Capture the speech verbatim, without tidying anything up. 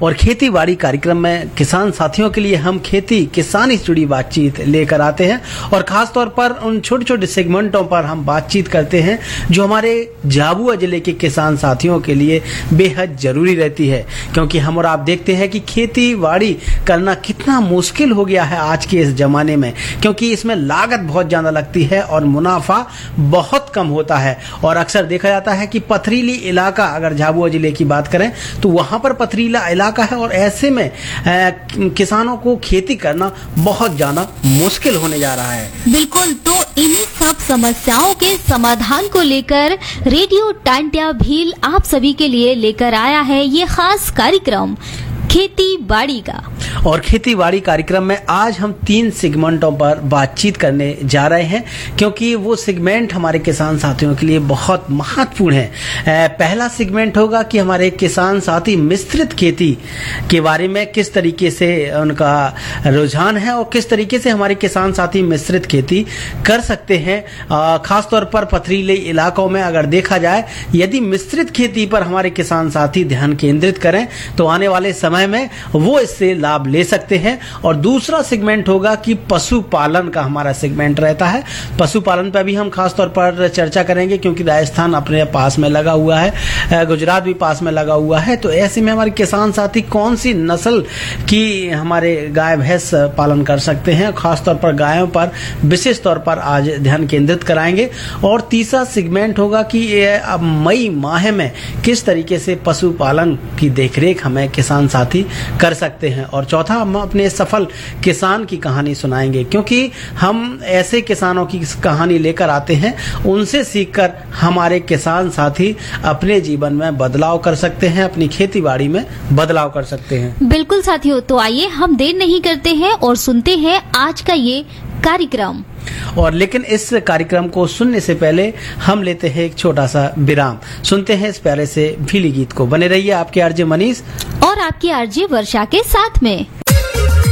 और खेती बाड़ी कार्यक्रम में किसान साथियों के लिए हम खेती किसानी से जुड़ी बातचीत लेकर आते हैं और खास तौर पर उन छोटे छोटे सेगमेंटों पर हम बातचीत करते हैं जो हमारे झाबुआ जिले के किसान साथियों के लिए बेहद जरूरी रहती है, क्योंकि हम और आप देखते हैं कि खेती बाड़ी करना कितना मुश्किल हो गया है आज के इस जमाने में, क्योंकि इसमें लागत बहुत ज्यादा लगती है और मुनाफा बहुत कम होता है। और अक्सर देखा जाता है कि पथरीली इलाका, अगर झाबुआ जिले की बात करें तो वहां पर पथरीला इलाका है और ऐसे में आ, किसानों को खेती करना बहुत ज्यादा मुश्किल होने जा रहा है। बिल्कुल, तो इन्हीं सब समस्याओं के समाधान को लेकर रेडियो टांट्या भील आप सभी के लिए लेकर आया है ये खास कार्यक्रम खेती बाड़ी का। और खेती बाड़ी कार्यक्रम में आज हम तीन सेगमेंटों पर बातचीत करने जा रहे हैं, क्योंकि वो सेगमेंट हमारे किसान साथियों के लिए बहुत महत्वपूर्ण है। पहला सेगमेंट होगा कि हमारे किसान साथी मिश्रित खेती के बारे में किस तरीके से उनका रुझान है और किस तरीके से हमारे किसान साथी मिश्रित खेती कर सकते हैं। खासतौर पर पथरीले इलाकों में अगर देखा जाए, यदि मिश्रित खेती पर हमारे किसान साथी ध्यान केंद्रित करें तो आने वाले समय में वो इससे लाभ ले सकते हैं। और दूसरा सेगमेंट होगा कि पशुपालन का हमारा सेगमेंट रहता है। पशुपालन पर भी हम खास तौर पर चर्चा करेंगे, क्योंकि राजस्थान अपने पास में लगा हुआ है, गुजरात भी पास में लगा हुआ है, तो ऐसे में हमारे किसान साथी कौन सी नस्ल की हमारे गाय भैंस पालन कर सकते हैं, खासतौर पर गायों पर विशेष तौर पर आज ध्यान केंद्रित कराएंगे। और तीसरा सेगमेंट होगा कि अब मई माह में किस तरीके से पशुपालन की देखरेख हमें किसान साथी कर सकते हैं। और चौथा, हम अपने सफल किसान की कहानी सुनाएंगे, क्योंकि हम ऐसे किसानों की कहानी लेकर आते हैं, उनसे सीखकर हमारे किसान साथी अपने जीवन में बदलाव कर सकते हैं, अपनी खेती बाड़ी में बदलाव कर सकते हैं। बिल्कुल साथियों, तो आइए हम देर नहीं करते हैं और सुनते हैं आज का ये कार्यक्रम। और लेकिन इस कार्यक्रम को सुनने से पहले हम लेते हैं एक छोटा सा विराम, सुनते हैं इस प्यारे से भीली गीत को। बने रहिए आपके आरजे मनीष और आपकी आरजे वर्षा के साथ में।